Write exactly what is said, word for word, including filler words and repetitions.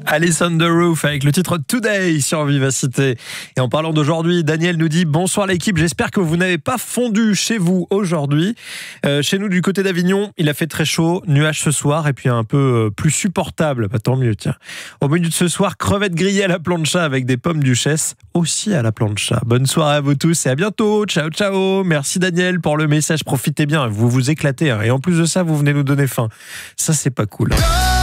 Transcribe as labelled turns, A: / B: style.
A: Alice on the Roof avec le titre Today sur Vivacité. Et en parlant d'aujourd'hui, Daniel nous dit bonsoir l'équipe, j'espère que vous n'avez pas fondu chez vous aujourd'hui. Euh, chez nous du côté d'Avignon, il a fait très chaud, nuages ce soir et puis un peu plus supportable, bah, tant mieux tiens. Au menu de ce soir, crevettes grillées à la plancha avec des pommes duchesse aussi à la plancha. Bonne soirée à vous tous et à bientôt. Ciao ciao. Merci Daniel pour le message, profitez bien, vous vous éclatez hein. Et en plus de ça, vous venez nous donner faim. Ça c'est pas cool. Hein.